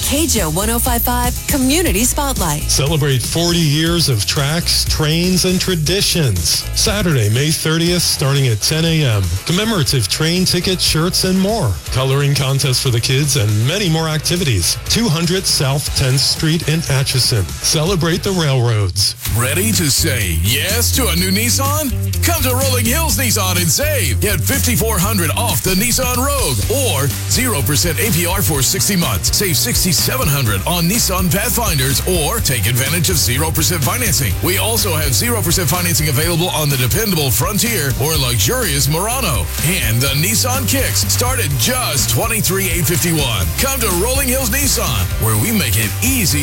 KJO 105.5 Community Spotlight. Celebrate 40 years of tracks, trains, and traditions. Saturday, May 30th, starting at 10 a.m. Commemorative train tickets, shirts, and more. Coloring contest for the kids and many more activities. 200 South 10th Street in Atchison. Celebrate the railroads. Ready to say yes to a new Nissan? Come to Rolling Hills Nissan and save. Get $5,400 off the Nissan Rogue or 0% APR for 60 months. Save $6,700 on Nissan Pathfinders or take advantage of 0% financing. We also have 0% financing available on the dependable Frontier or luxurious Murano. And the Nissan Kicks start at just $23,851. Come to Rolling Hills Nissan, where we make it easy